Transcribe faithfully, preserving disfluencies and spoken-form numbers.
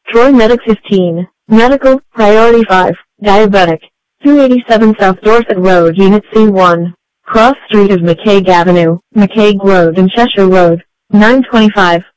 Troy Medic fifteen. Medical, Priority five, Diabetic. two eighty-seven South Dorset Road, Unit C one. Cross Street of McCaig Avenue, McCaig Road and Cheshire Road. nine twenty-five.